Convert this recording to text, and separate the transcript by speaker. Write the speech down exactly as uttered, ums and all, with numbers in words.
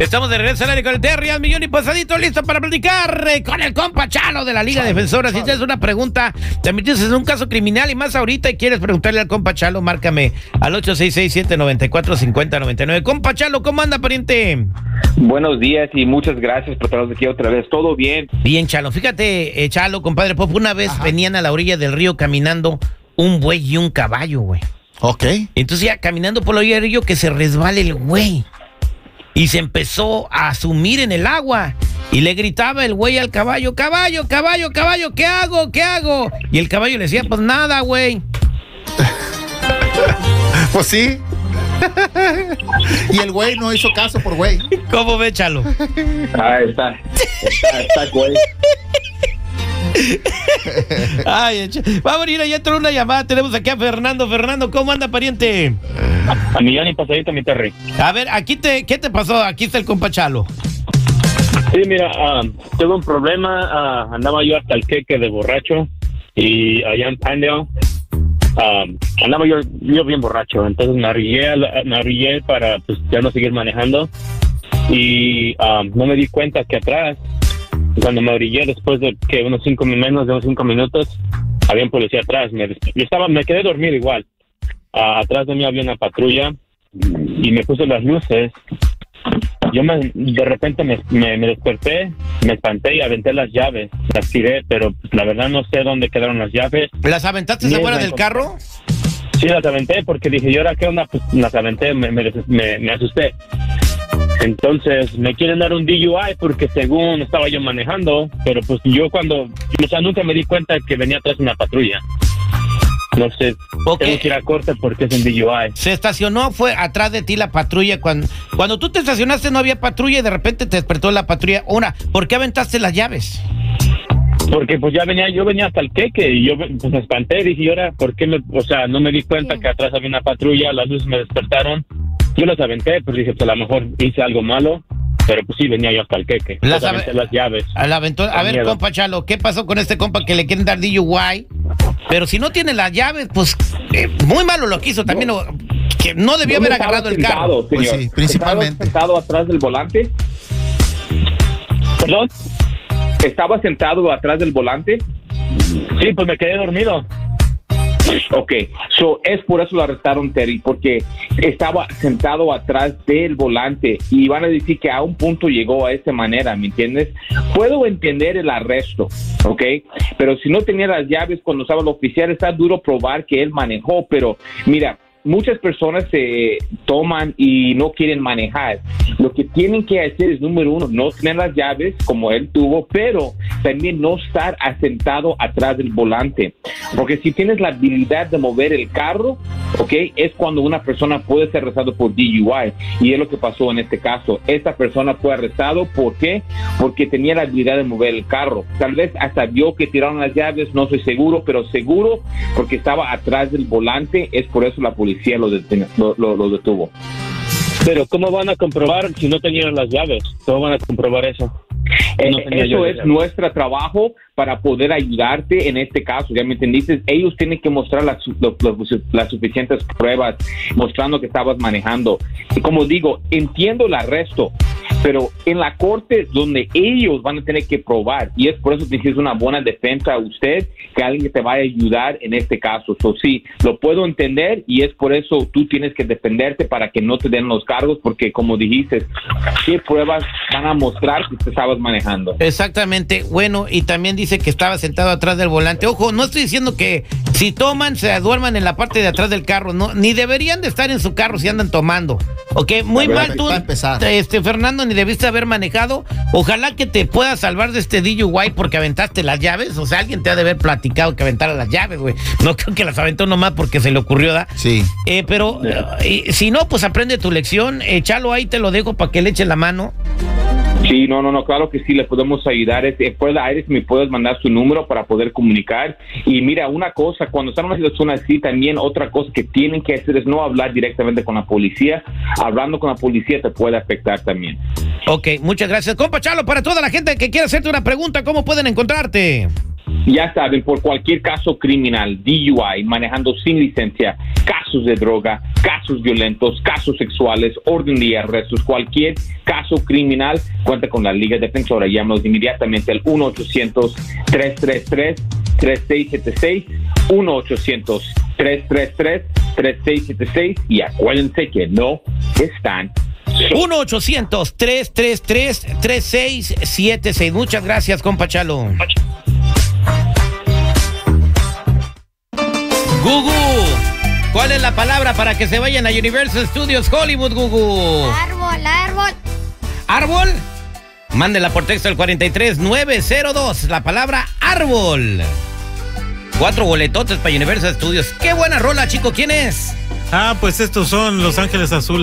Speaker 1: Estamos de regreso al aire con el Terry al millón y pasadito, listo para platicar eh, con el compa Chalo de la Liga Chalo, Defensora. Chalo. Si tienes una pregunta, te metes en un caso criminal y más ahorita y quieres preguntarle al compa Chalo, márcame al ocho seis seis, siete nueve cuatro, cinco cero nueve nueve. Compa Chalo, ¿cómo anda, pariente?
Speaker 2: Buenos días y muchas gracias por estar aquí otra vez. ¿Todo bien?
Speaker 1: Bien, Chalo. Fíjate, eh, Chalo, compadre Pop, una vez Ajá. venían a la orilla del río caminando un buey y un caballo, güey.
Speaker 3: Ok.
Speaker 1: Entonces ya caminando por la orilla del río que se resbala el güey. Y se empezó a sumir en el agua. Y le gritaba el güey al caballo, caballo, caballo, caballo, ¿qué hago? ¿Qué hago? Y el caballo le decía, pues nada, güey.
Speaker 3: Pues sí. Y el güey no hizo caso por güey.
Speaker 1: ¿Cómo ve, Chalo?
Speaker 2: Ah, está. Está, está, güey.
Speaker 1: Ay, vamos a ir allá a una llamada. Tenemos aquí a Fernando. Fernando, ¿cómo anda, pariente?
Speaker 4: A millón y pasadito, mi Terry.
Speaker 1: A ver, aquí te, ¿qué te pasó? Aquí está el compa Chalo.
Speaker 4: Sí, mira, uh, tuve un problema. Uh, andaba yo hasta el queque de borracho. Y allá en Pandale, uh, andaba yo, yo bien borracho. Entonces me arrillé, me arrillé para pues, ya no seguir manejando. Y uh, no me di cuenta que atrás, cuando me orillé después de que unos cinco menos de unos cinco minutos, había un policía atrás. Me, yo estaba, me quedé dormido igual. Uh, atrás de mí había una patrulla y me puse las luces. Yo me, de repente me, me, me desperté, me espanté y aventé las llaves. Las tiré, pero pues, la verdad no sé dónde quedaron las llaves.
Speaker 1: ¿Las aventaste afuera del carro?
Speaker 4: Sí, las aventé porque dije, ¿y ahora qué onda? Pues las aventé, me, me, me, me asusté. Entonces me quieren dar un D U I porque según estaba yo manejando, pero pues yo cuando, o sea, nunca me di cuenta que venía atrás una patrulla. No sé, okay. Tengo que ir a corte porque es un D U I.
Speaker 1: Se estacionó, fue atrás de ti la patrulla. Cuando, cuando tú te estacionaste no había patrulla y de repente te despertó la patrulla. Una, ¿por qué aventaste las llaves?
Speaker 4: Porque pues ya venía, yo venía hasta el queque y yo pues me espanté y dije, ¿y ahora por qué me, o sea, no me di cuenta que atrás había una patrulla, las luces me despertaron? Yo las aventé, pues dije, pues a lo mejor hice algo malo, pero pues sí, venía yo hasta el queque.
Speaker 1: Las
Speaker 4: pues, aventé las llaves.
Speaker 1: A, la aventó, a ver, miedo. Compa Chalo, ¿qué pasó con este compa que le quieren dar D U I? Pero si no tiene las llaves, pues eh, muy malo lo quiso también, no, que no debió haber agarrado el carro.
Speaker 2: Señor?
Speaker 3: Pues sí, principalmente.
Speaker 2: ¿Estaba sentado atrás del volante?
Speaker 4: ¿Perdón?
Speaker 2: ¿Estaba sentado atrás del volante?
Speaker 4: Sí, pues me quedé dormido.
Speaker 2: Ok, so es por eso lo arrestaron, Terry, porque estaba sentado atrás del volante y van a decir que a un punto llegó a esa manera, ¿me entiendes? Puedo entender el arresto, ok, pero si no tenía las llaves cuando estaba el oficial, está duro probar que él manejó, pero mira, muchas personas se toman y no quieren manejar. Lo que tienen que hacer es, número uno, no tener las llaves como él tuvo, pero también no estar asentado atrás del volante. Porque si tienes la habilidad de mover el carro, ok, es cuando una persona puede ser arrestado por D U I. Y es lo que pasó en este caso. Esta persona fue arrestado, ¿por qué? Porque tenía la habilidad de mover el carro. Tal vez hasta vio que tiraron las llaves, no estoy seguro, pero seguro porque estaba atrás del volante, es por eso la policía Lo, deten- lo, lo, lo detuvo.
Speaker 4: Pero ¿cómo van a comprobar si no tenían las llaves? ¿Cómo van a comprobar eso?
Speaker 2: Eh,
Speaker 4: no
Speaker 2: eso es nuestro trabajo para poder ayudarte en este caso, ¿ya me entendiste? Ellos tienen que mostrar las, lo, lo, las suficientes pruebas mostrando que estabas manejando. Y como digo, entiendo el arresto, pero en la corte es donde ellos van a tener que probar, y es por eso que es una buena defensa a usted, que alguien que te vaya a ayudar en este caso. So, sí, lo puedo entender, y es por eso tú tienes que defenderte para que no te den los cargos, porque como dijiste, ¿qué pruebas van a mostrar que te estabas manejando?
Speaker 1: Exactamente. Bueno, y también dice que estaba sentado atrás del volante. Ojo, no estoy diciendo que si toman se duerman en la parte de atrás del carro, no, ni deberían de estar en su carro si andan tomando. Ok, muy
Speaker 3: ver,
Speaker 1: mal tú, este Fernando, ni debiste haber manejado. Ojalá que te puedas salvar de este D U I porque aventaste las llaves. O sea, alguien te ha de haber platicado que aventara las llaves, güey. No creo que las aventó nomás porque se le ocurrió, ¿da?
Speaker 3: Sí.
Speaker 1: Eh, pero eh, si no, pues aprende tu lección. Échalo ahí, te lo dejo para que le eche la mano.
Speaker 2: Sí, no, no, no, claro que sí, le podemos ayudar. Es, eh, fuera de aire, si me puedes mandar su número para poder comunicar. Y mira, una cosa, cuando están en una situación así, también otra cosa que tienen que hacer es no hablar directamente con la policía. Hablando con la policía te puede afectar también.
Speaker 1: Ok, muchas gracias. Compa Chalo, para toda la gente que quiera hacerte una pregunta, ¿cómo pueden encontrarte?
Speaker 2: ya saben, por cualquier caso criminal, D U I, manejando sin licencia, casos de droga, casos violentos, casos sexuales, orden de arrestos, cualquier caso criminal, cuenta con la Liga Defensora. Llámanos inmediatamente al uno ochocientos, tres tres tres, tres seis siete seis, uno ochocientos, tres tres tres, tres seis siete seis, y acuérdense que no están
Speaker 1: uno ochocientos, tres tres tres, tres seis siete seis. Muchas gracias, compa Chalo. Gugu, ¿cuál es la palabra para que se vayan a Universal Studios Hollywood, Gugu?
Speaker 5: Árbol, árbol.
Speaker 1: ¿Árbol? Mándela por texto al cuatro tres nueve cero dos, la palabra árbol. Cuatro boletotes para Universal Studios. ¡Qué buena rola, chico! ¿Quién es?
Speaker 6: Ah, pues estos son Los Ángeles Azules.